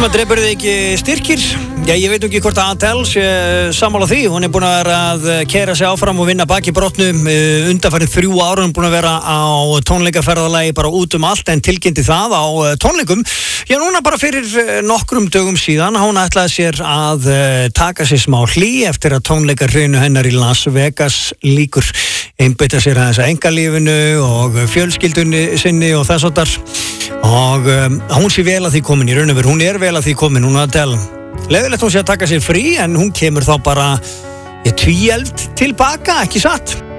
sem að drepur þig ekki styrkir. Já, ég veit ekki hvort að Adele sé sammála því. Hún búin að vera að keyra sig áfram og vinna baki brotnum undanfarið 3 ára. Hún búin að vera á tónleikaferðalagi bara út allt en tilkynnti það á tónleikum. Já, núna bara fyrir nokkrum dögum síðan. Hún ætlaði sér að taka sér smá hlý eftir að tónleikarhraunu hennar í Las Vegas líkur. Einbeita sér að þessa engalífinu og fjölskyldunni sinni og þess áttar. Og hún sé vel að því komin í raun og veru. Hún vel að því komin, hún Adele. Leiðilegt hún sé að taka sér frí en hún kemur þá bara tvíeld tilbaka, ekki satt?